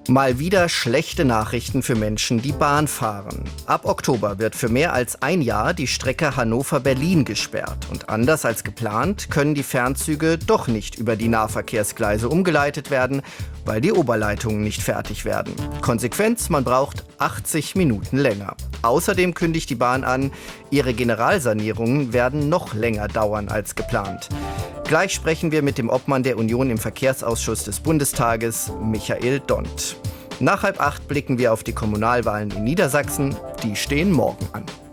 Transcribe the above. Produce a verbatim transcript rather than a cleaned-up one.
Mal wieder schlechte Nachrichten für Menschen, die Bahn fahren. Ab Oktober wird für mehr als ein Jahr die Strecke Hannover-Berlin gesperrt. Und anders als geplant können die Fernzüge doch nicht über die Nahverkehrsgleise umgeleitet werden, weil die Oberleitungen nicht fertig werden. Konsequenz, man braucht achtzig Minuten länger. Außerdem kündigt die Bahn an, ihre Generalsanierungen werden noch länger dauern als geplant. Gleich sprechen wir mit dem Obmann der Union im Verkehrsausschuss des Bundestages, Michael Dont. Nach halb acht blicken wir auf die Kommunalwahlen in Niedersachsen. Die stehen morgen an.